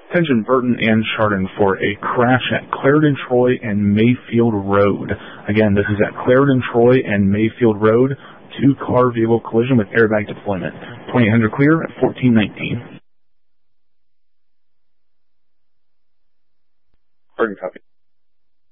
Attention Burton and Chardon for a crash at Clarendon Troy and Mayfield Road. Again, this is at Clarendon Troy and Mayfield Road. 2-car vehicle collision with airbag deployment. 2800 clear at 1419. Burton copy.